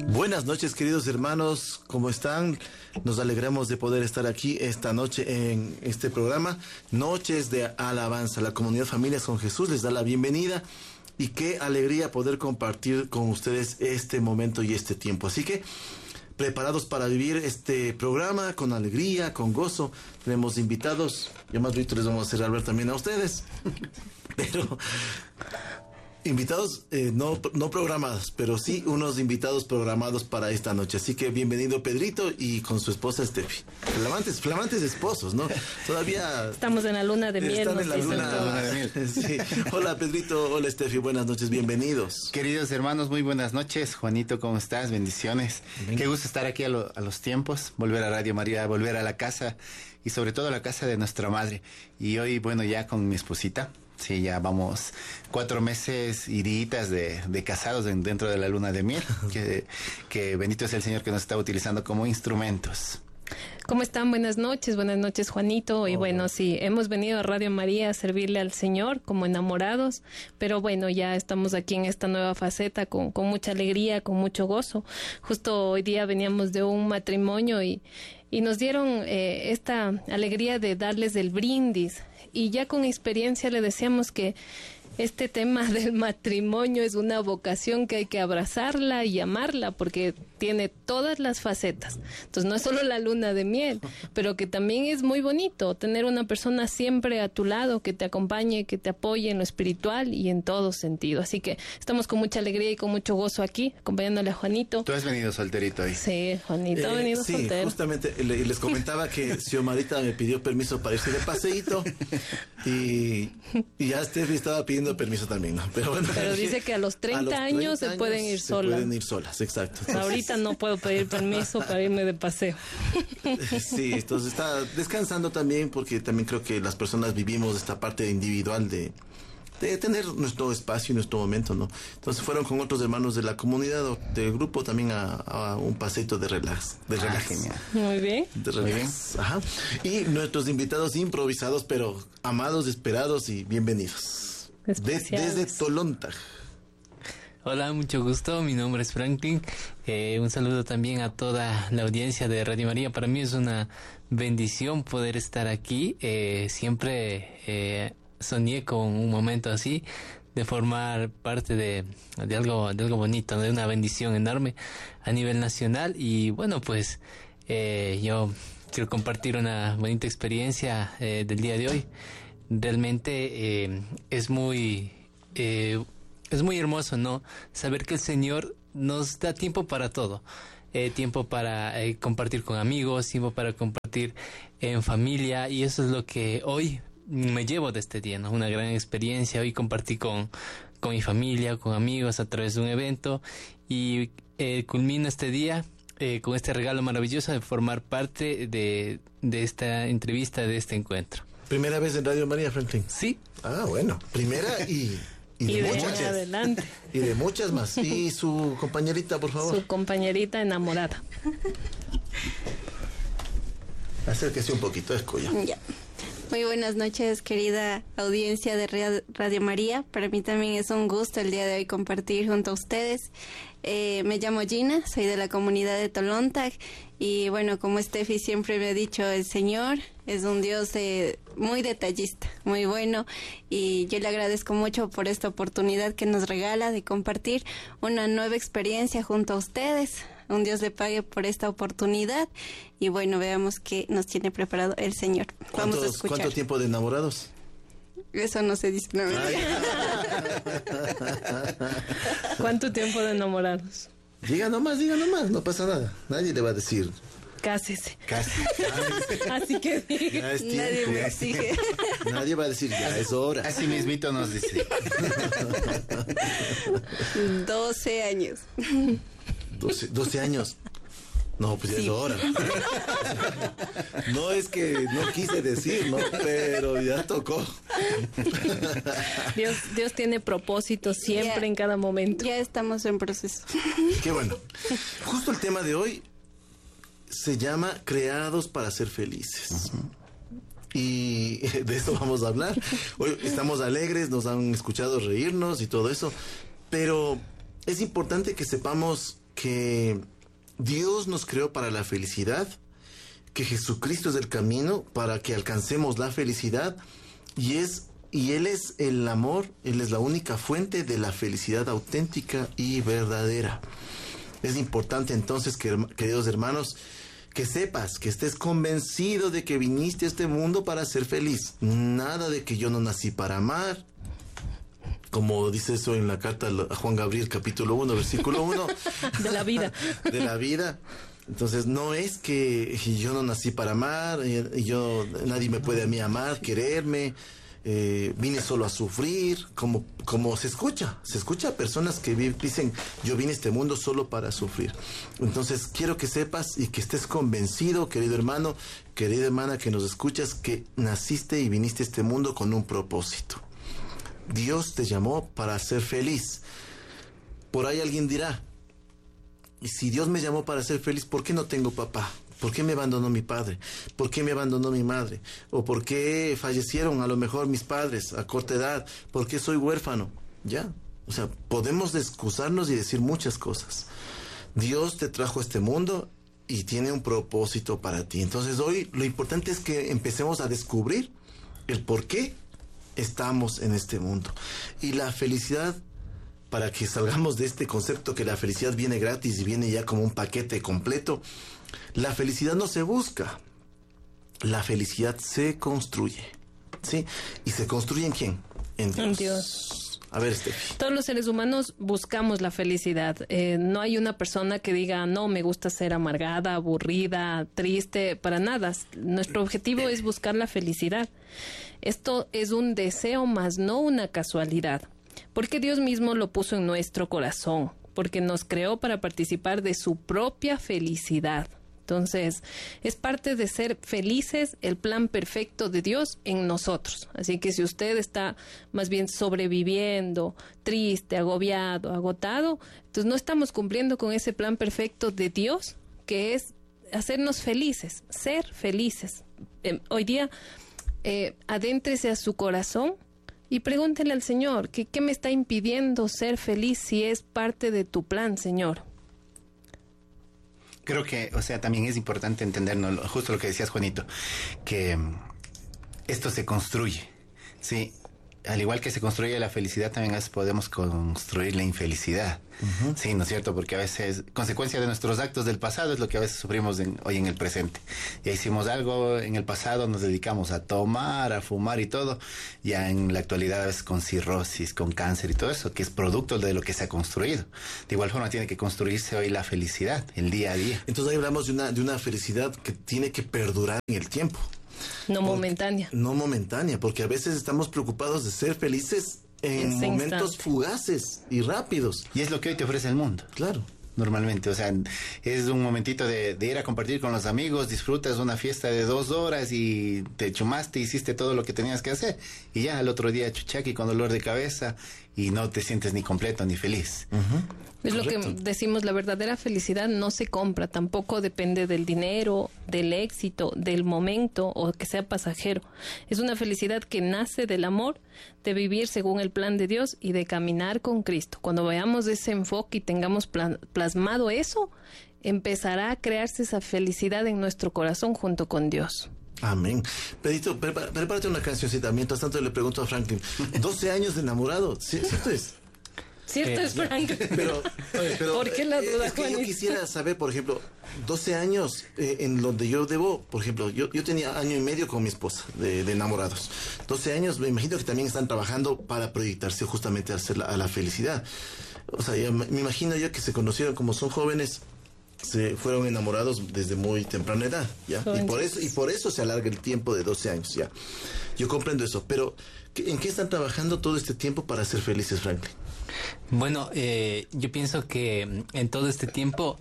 Buenas noches, queridos hermanos, ¿cómo están? Nos alegramos de poder estar aquí esta noche en este programa, Noches de Alabanza. La comunidad Familias con Jesús les da la bienvenida y qué alegría poder compartir con ustedes este momento y este tiempo. Así que, preparados para vivir este programa con alegría, con gozo. Tenemos invitados, ya más ahorita les vamos a hacer hablar también a ustedes, pero... invitados no programados, pero sí unos invitados programados para esta noche. Así que bienvenido Pedrito y con su esposa Steffi. Flamantes esposos, ¿no? Todavía... estamos en la luna de miel. Están en la luna de miel. Sí. Hola Pedrito, hola Steffi, buenas noches, bienvenidos. Queridos hermanos, muy buenas noches. Juanito, ¿cómo estás? Bendiciones. Bien. Qué gusto estar aquí a los tiempos, volver a Radio María, volver a la casa y sobre todo a la casa de nuestra madre. Y hoy, bueno, ya con mi esposita. Sí, ya vamos 4 meses y días de casados dentro de la luna de miel, que bendito es el Señor que nos está utilizando como instrumentos. ¿Cómo están? Buenas noches Juanito. Y bueno, sí, hemos venido a Radio María a servirle al Señor como enamorados, pero bueno, ya estamos aquí en esta nueva faceta con mucha alegría, con mucho gozo. Justo hoy día veníamos de un matrimonio y nos dieron esta alegría de darles el brindis. Y ya con experiencia le decíamos que este tema del matrimonio es una vocación que hay que abrazarla y amarla porque tiene todas las facetas. Entonces no es solo la luna de miel, pero que también es muy bonito tener una persona siempre a tu lado que te acompañe, que te apoye en lo espiritual y en todo sentido. Así que estamos con mucha alegría y con mucho gozo aquí, acompañándole a Juanito. Tú has venido solterito hoy. Sí, Juanito ha venido soltero. Sí, justamente les comentaba que Xiomarita me pidió permiso para irse de paseíto y ya Steffi estaba pidiendo permiso también, ¿no? Pero bueno, dice que a los 30 años se pueden ir solas. Pueden ir solas, exacto. Entonces, ahorita no puedo pedir permiso para irme de paseo. Sí, entonces está descansando también porque también creo que las personas vivimos esta parte individual de tener nuestro espacio y nuestro momento, ¿no? Entonces fueron con otros hermanos de la comunidad o del grupo también a un paseito de relax, genial. Muy bien. De relax. Ajá. Y nuestros invitados improvisados, pero amados, esperados y bienvenidos. Desde Tolontag. Hola, mucho gusto, mi nombre es Franklin. Un saludo también a toda la audiencia de Radio María. Para mí es una bendición poder estar aquí. Siempre soñé con un momento así, de formar parte de algo bonito, de una bendición enorme a nivel nacional. Y bueno, pues yo quiero compartir una bonita experiencia del día de hoy. Realmente es muy hermoso, ¿no? Saber que el Señor nos da tiempo para todo. Tiempo para compartir con amigos, tiempo para compartir en familia, y eso es lo que hoy me llevo de este día, ¿no? Una gran experiencia. Hoy compartí con mi familia, con amigos a través de un evento, y culmino este día con este regalo maravilloso de formar parte de esta entrevista, de este encuentro. ¿Primera vez en Radio María, Franklin? Sí. Ah, bueno, primera y de muchas. Adelante. Y de muchas más. Y su compañerita, por favor. Su compañerita enamorada. Acérquese un poquito, escoya. Ya. Muy buenas noches, querida audiencia de Radio María. Para mí también es un gusto el día de hoy compartir junto a ustedes. Me llamo Gina, soy de la comunidad de Tolontag, y bueno, como Steffi siempre me ha dicho, el Señor es un Dios muy detallista, muy bueno, y yo le agradezco mucho por esta oportunidad que nos regala de compartir una nueva experiencia junto a ustedes. Un Dios le pague por esta oportunidad, y bueno, veamos qué nos tiene preparado el Señor. Vamos a escuchar. ¿Cuánto tiempo de enamorados? Eso no se dice. No. ¿Cuánto tiempo de enamorados? Diga nomás, no pasa nada. Nadie le va a decir. Cásese. Casi. Así que diga. Ya es tiempo. Nadie me exige. Nadie va a decir, ya es hora. Así mismito nos dice. 12 años. 12 años. No, pues ya es hora. No es que no quise decir, ¿no? Pero ya tocó. Dios tiene propósitos siempre, en cada momento. Ya estamos en proceso. Qué bueno. Justo el tema de hoy se llama Creados para ser felices. Y de eso vamos a hablar. Hoy estamos alegres, nos han escuchado reírnos y todo eso. Pero es importante que sepamos que Dios nos creó para la felicidad, que Jesucristo es el camino para que alcancemos la felicidad y Él es el amor, Él es la única fuente de la felicidad auténtica y verdadera. Es importante entonces, queridos hermanos, que sepas, que estés convencido de que viniste a este mundo para ser feliz. Nada de que yo no nací para amar, como dice eso en la carta a Juan Gabriel, capítulo 1, versículo 1. De la vida. De la vida. Entonces, no es que yo no nací para amar, nadie me puede a mí amar, quererme, vine solo a sufrir, como se escucha a personas que dicen, yo vine a este mundo solo para sufrir. Entonces, quiero que sepas y que estés convencido, querido hermano, querida hermana que nos escuchas, que naciste y viniste a este mundo con un propósito. Dios te llamó para ser feliz. Por ahí alguien dirá, y si Dios me llamó para ser feliz, ¿por qué no tengo papá? ¿Por qué me abandonó mi padre? ¿Por qué me abandonó mi madre? ¿O por qué fallecieron a lo mejor mis padres a corta edad? ¿Por qué soy huérfano? Ya, o sea, podemos excusarnos y decir muchas cosas. Dios te trajo a este mundo y tiene un propósito para ti. Entonces hoy lo importante es que empecemos a descubrir el por qué estamos en este mundo. Y la felicidad, para que salgamos de este concepto que la felicidad viene gratis y viene ya como un paquete completo, la felicidad no se busca, la felicidad se construye, ¿sí? ¿Y se construye en quién? En Dios. En Dios. A ver, Steffi. Todos los seres humanos buscamos la felicidad. No hay una persona que diga, no, me gusta ser amargada, aburrida, triste, para nada. Nuestro objetivo es buscar la felicidad. Esto es un deseo más no una casualidad. Porque Dios mismo lo puso en nuestro corazón, porque nos creó para participar de su propia felicidad. Entonces, es parte de ser felices el plan perfecto de Dios en nosotros. Así que si usted está más bien sobreviviendo, triste, agobiado, agotado, entonces no estamos cumpliendo con ese plan perfecto de Dios, que es hacernos felices, ser felices. Hoy día, adéntrese a su corazón y pregúntele al Señor, ¿qué me está impidiendo ser feliz si es parte de tu plan, Señor? Creo que, o sea, también es importante entendernos, justo lo que decías, Juanito, que esto se construye, ¿sí? Al igual que se construye la felicidad, también a veces podemos construir la infelicidad, sí, ¿no es cierto? Porque a veces, consecuencia de nuestros actos del pasado es lo que a veces sufrimos hoy en el presente. Ya hicimos algo en el pasado, nos dedicamos a tomar, a fumar y todo, ya en la actualidad a veces con cirrosis, con cáncer y todo eso, que es producto de lo que se ha construido. De igual forma tiene que construirse hoy la felicidad, el día a día. Entonces ahí hablamos de una felicidad que tiene que perdurar en el tiempo. No momentánea. No momentánea, porque a veces estamos preocupados de ser felices en momentos fugaces y rápidos. Y es lo que hoy te ofrece el mundo. Claro. Normalmente, o sea, es un momentito de ir a compartir con los amigos, disfrutas una fiesta de 2 horas y te chumaste, hiciste todo lo que tenías que hacer y ya al otro día chuchaqui con dolor de cabeza y no te sientes ni completo ni feliz. Es correcto. Lo que decimos, la verdadera felicidad no se compra, tampoco depende del dinero, del éxito, del momento o que sea pasajero. Es una felicidad que nace del amor, de vivir según el plan de Dios y de caminar con Cristo. Cuando veamos ese enfoque y tengamos plasmado eso, empezará a crearse esa felicidad en nuestro corazón junto con Dios. Amén. Pedrito, prepárate una cancioncita. Mientras tanto le pregunto a Franklin, 12 años de enamorado, ¿cierto es? Cierto es, Frank. Pero ¿por qué la duda, es que Juanito? yo quisiera saber, por ejemplo, 12 años en donde yo debo, por ejemplo, yo tenía 1 año y medio con mi esposa de enamorados. 12 años, me imagino que también están trabajando para proyectarse justamente a la felicidad. O sea, me imagino yo que se conocieron como son jóvenes, se fueron enamorados desde muy temprana edad, ¿ya? Y por eso se alarga el tiempo de 12 años, ¿ya? Yo comprendo eso, pero ¿en qué están trabajando todo este tiempo para ser felices, Franklin? Bueno, yo pienso que en todo este tiempo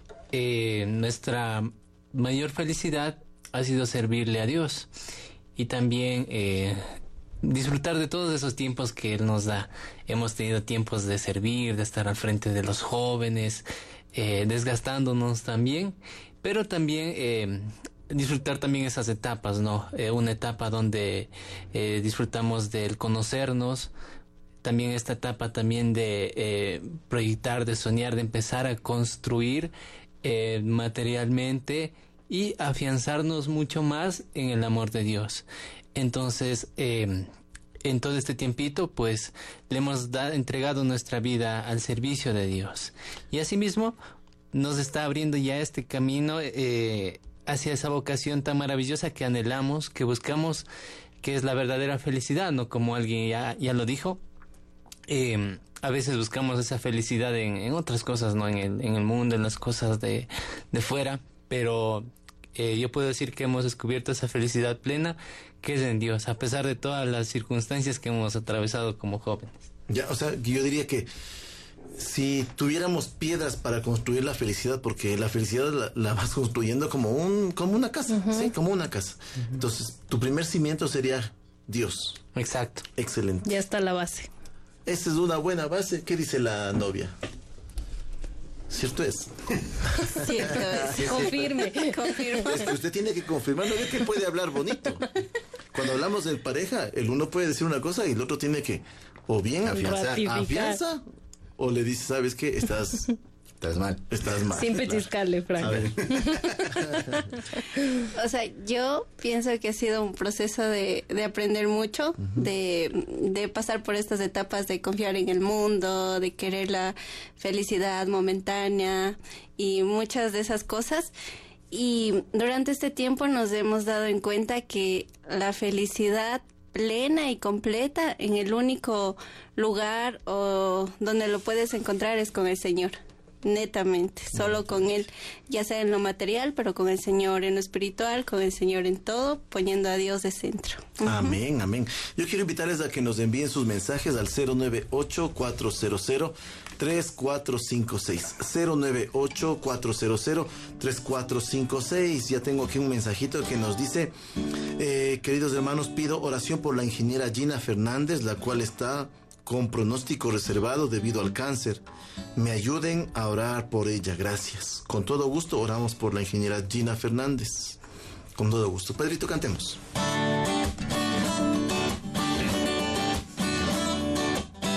nuestra mayor felicidad ha sido servirle a Dios y también disfrutar de todos esos tiempos que Él nos da. Hemos tenido tiempos de servir, de estar al frente de los jóvenes, desgastándonos también, pero también disfrutar también esas etapas, ¿no? Una etapa donde disfrutamos del conocernos, también esta etapa también de proyectar, de soñar, de empezar a construir materialmente y afianzarnos mucho más en el amor de Dios. Entonces, en todo este tiempito, pues, le hemos entregado nuestra vida al servicio de Dios. Y asimismo, nos está abriendo ya este camino hacia esa vocación tan maravillosa que anhelamos, que buscamos, que es la verdadera felicidad, ¿no? Como alguien ya lo dijo, a veces buscamos esa felicidad en otras cosas, ¿no? En el mundo, en las cosas de fuera, pero yo puedo decir que hemos descubierto esa felicidad plena que es en Dios, a pesar de todas las circunstancias que hemos atravesado como jóvenes. Ya, o sea, yo diría que si tuviéramos piedras para construir la felicidad, porque la felicidad la vas construyendo como una casa, ¿sí? Como una casa. Entonces, tu primer cimiento sería Dios. Exacto. Excelente. Ya está la base. Esa es una buena base. ¿Qué dice la novia? ¿Cierto es? Cierto es. Confirme. Confirmo. Es que usted tiene que confirmar, no ve que puede hablar bonito. Cuando hablamos de pareja, el uno puede decir una cosa y el otro tiene que o bien afianza o le dice, ¿sabes qué? Estás mal. Sin pellizcarle, Frank. O sea, yo pienso que ha sido un proceso de aprender mucho, de pasar por estas etapas de confiar en el mundo, de querer la felicidad momentánea y muchas de esas cosas. Y durante este tiempo nos hemos dado en cuenta que la felicidad plena y completa en el único lugar o donde lo puedes encontrar es con el Señor. Netamente, solo con Él, ya sea en lo material, pero con el Señor en lo espiritual, con el Señor en todo, poniendo a Dios de centro. Amén, amén. Yo quiero invitarles a que nos envíen sus mensajes al 098-400-3456. 098-400-3456. Ya tengo aquí un mensajito que nos dice, queridos hermanos, pido oración por la ingeniera Gina Fernández, la cual está con pronóstico reservado debido al cáncer. Me ayuden a orar por ella, gracias. Con todo gusto oramos por la ingeniera Gina Fernández. Con todo gusto. Pedrito, cantemos.